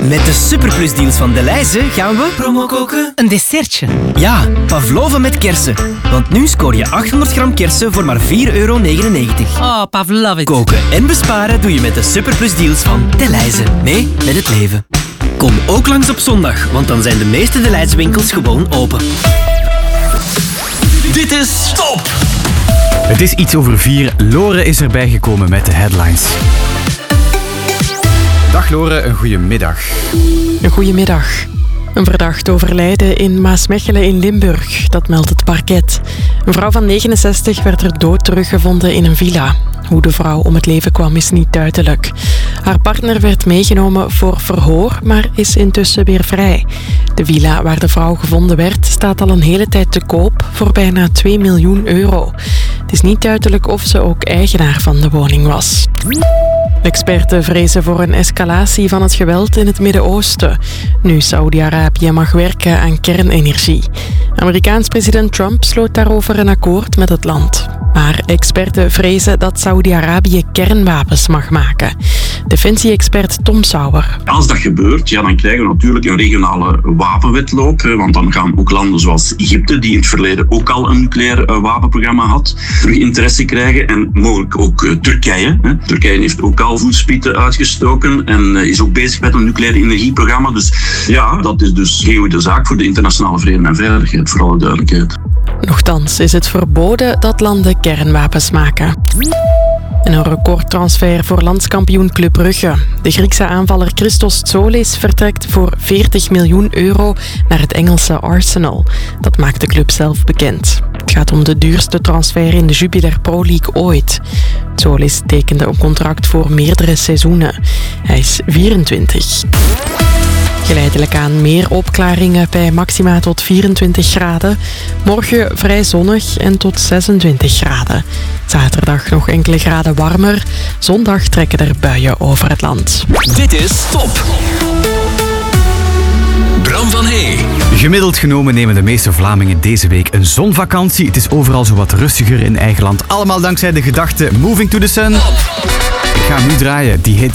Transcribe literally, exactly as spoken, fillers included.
Met de superplusdeals van Delhaize gaan we... Promo koken. Een dessertje. Ja, pavlova met kersen. Want nu scoor je achthonderd gram kersen voor maar vier euro negenennegentig. Oh, pavlov it. Koken en besparen doe je met de superplusdeals van Delhaize. Mee met het leven. Kom ook langs op zondag, want dan zijn de meeste Delhaize winkels gewoon open. Dit is Top! Het is iets over vier. Lore is erbij gekomen met de headlines. Dag Lore, een goede middag. Een goedemiddag. Een verdachte overlijden in Maasmechelen in Limburg, dat meldt het parket. Een vrouw van negenenzestig werd er dood teruggevonden in een villa. Hoe de vrouw om het leven kwam is niet duidelijk. Haar partner werd meegenomen voor verhoor, maar is intussen weer vrij. De villa waar de vrouw gevonden werd staat al een hele tijd te koop voor bijna twee miljoen euro. Het is niet duidelijk of ze ook eigenaar van de woning was. Experten vrezen voor een escalatie van het geweld in het Midden-Oosten, nu Saudi-Arabië mag werken aan kernenergie. Amerikaans president Trump sloot daarover een akkoord met het land. Maar experten vrezen dat Saudi-Arabië kernwapens mag maken. Defensie-expert Tom Sauer. Als dat gebeurt, ja, dan krijgen we natuurlijk een regionale wapenwetloop. Want dan gaan ook landen zoals Egypte, die in het verleden ook al een nucleair wapenprogramma had, terug interesse krijgen. En mogelijk ook uh, Turkije. Hè. Turkije heeft ook al voetspieten uitgestoken en uh, is ook bezig met een nucleair energieprogramma. Dus ja, dat is dus geen goede zaak voor de internationale vrede en veiligheid, voor alle duidelijkheid. Nochtans is het verboden dat landen kernwapens maken. En een recordtransfer voor landskampioen Club Brugge. De Griekse aanvaller Christos Tsolis vertrekt voor veertig miljoen euro naar het Engelse Arsenal. Dat maakt de club zelf bekend. Het gaat om de duurste transfer in de Jupiler Pro League ooit. Tsolis tekende een contract voor meerdere seizoenen. Hij is vierentwintig. Geleidelijk aan meer opklaringen bij maxima tot vierentwintig graden. Morgen vrij zonnig en tot zesentwintig graden. Zaterdag nog enkele graden warmer. Zondag trekken er buien over het land. Dit is Top! Bram van Hey. Gemiddeld genomen nemen de meeste Vlamingen deze week een zonvakantie. Het is overal zo wat rustiger in eigen land. Allemaal dankzij de gedachte Moving to the Sun. Ik ga hem nu draaien. Die hit